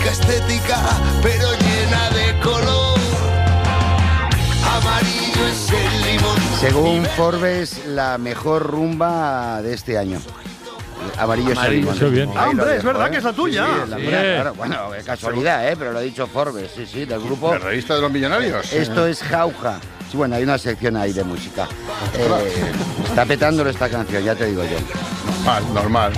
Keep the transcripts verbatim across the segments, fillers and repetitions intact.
música estética, pero llena de color. Amarillo es el limón. Según Forbes, la mejor rumba de este año. Amarillo es el limón. Amarillo, bien. Ah, hombre, es verdad ¿eh? que es la tuya. Sí, sí, es la Sí. mía, claro. Bueno, es casualidad, ¿eh? Pero lo ha dicho Forbes, sí, sí, del grupo. ¿La revista de los millonarios? Esto es Jauja. Sí, bueno, hay una sección ahí de música. Eh, está petándolo esta canción, ya te digo yo. Normal, normal.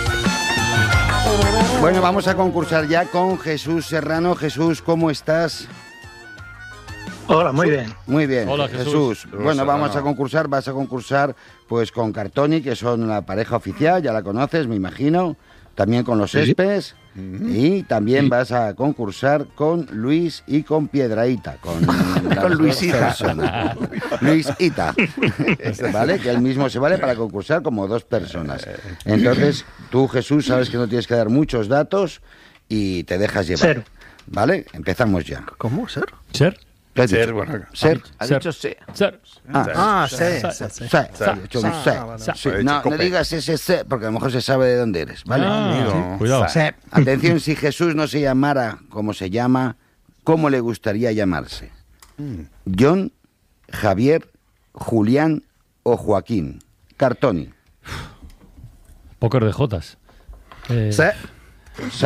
Bueno, vamos a concursar ya con Jesús Serrano. Jesús, ¿cómo estás? Hola, muy bien. Muy bien, Hola, Jesús. Bueno, vamos Serrano. a concursar, vas a concursar pues con Cartoni, que son la pareja oficial, ya la conoces, me imagino. También con los Espes. Y también Sí. vas a concursar con Luis y con Piedraíta. Con, Con Luisita. Luisita. ¿Vale? Que él mismo se vale para concursar como dos personas. Entonces, tú, Jesús, sabes que no tienes que dar muchos datos y te dejas llevar. Cero. ¿Vale? Empezamos ya. ¿Cómo? ¿Ser? Ser. ¿Qué has Ser, dicho? bueno. Ser. Ha Ser. dicho sí. Ser. Ah, Ah, sí. Ser. sí, sí. sí, sí, he dicho un Ah, sí. vale. Sí, He dicho No, no cope. digas ese sí, porque a lo mejor se sabe de dónde eres, ¿vale? Ah, Amigo. sí, cuidado. Sí. Atención, si Jesús no se llamara como se llama, ¿cómo le gustaría llamarse? ¿John, Javier, Julián o Joaquín? Cartoni. Póker de Jotas. Eh, Sí. Sí.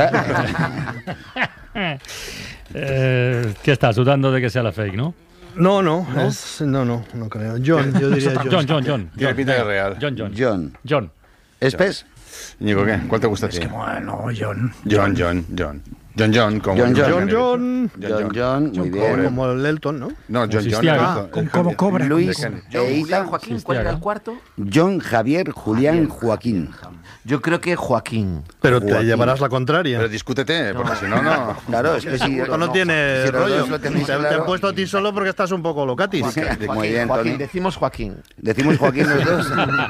eh, ¿Qué estás dudando de que sea la fake, no? No, no, es- no, no, no creo. John, yo diría John. John, John, John. Tiene John, pinta de venga. real. John, John. John. John. ¿Espes? Íñigo, ¿qué? ¿Cuál te gusta a ti? Bueno, John. John, John, John. John, John, como John, el- John. John, John. John, John, muy bien. Como el Elton, ¿no? No, John, John. Existía, el- ah, el- ¿con cómo cobra? Luis, John, e Ita, Julián, Joaquín, ¿cuál era el cuarto? John, Javier, Julián, Joaquín. Yo creo que Joaquín. Pero te Joaquín. llevarás la contraria. Pero discútete, porque si no, no. Claro, es que si Esto no tiene si los rollo. dos lo Te, tenéis te claro. he puesto a ti solo porque estás un poco locatis. Joaquín, Muy bien, Joaquín, Tony. decimos Joaquín. Decimos Joaquín los dos.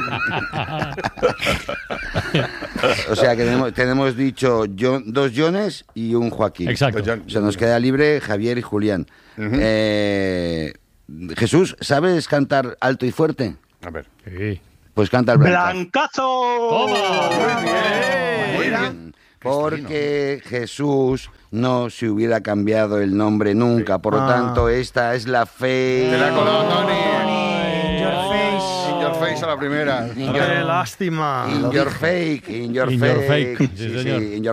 O sea que tenemos, tenemos dicho John- dos Johnes y un Joaquín. Exacto. John- O sea, nos queda libre Javier y Julián. Ujú. Eh, Jesús, ¿sabes cantar alto y fuerte? A ver. Sí. Pues canta el blanca. ¡Blancazo! ¡Toma! Muy bien. Porque Jesús no se hubiera cambiado el nombre nunca. Por lo Ah. tanto, esta es la fe. Te la ha colado, Tony. In your face. In your face a la primera. In ¡Qué your, lástima! in your fake, in your In your fake. fake, sí, Sí, sí, señor. in your